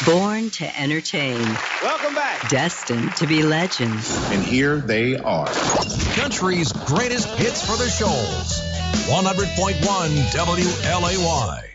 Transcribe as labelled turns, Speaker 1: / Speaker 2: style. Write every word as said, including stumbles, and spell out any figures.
Speaker 1: Born to entertain.
Speaker 2: Welcome back.
Speaker 1: Destined to be legends.
Speaker 3: And here they are.
Speaker 4: Country's greatest hits for the shoals. one hundred point one W L A Y.